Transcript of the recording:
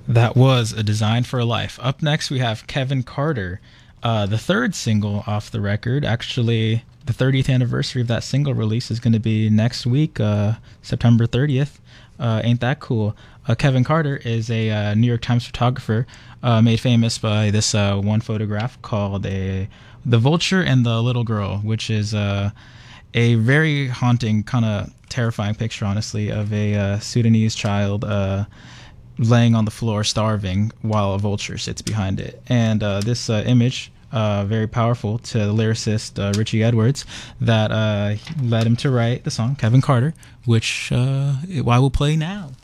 That was A Design for a Life. Up next, we have Kevin Carter, the third single off the record. Actually, the 30th anniversary of that single release is going to be next week, September 30th. Ain't that cool? Kevin Carter is a New York Times photographer made famous by this one photograph called The Vulture and the Little Girl, which is a very haunting, kind of terrifying picture, honestly, of a Sudanese child laying on the floor starving while a vulture sits behind it. And this image, very powerful to the lyricist Richie Edwards, that led him to write the song Kevin Carter, which I will play now.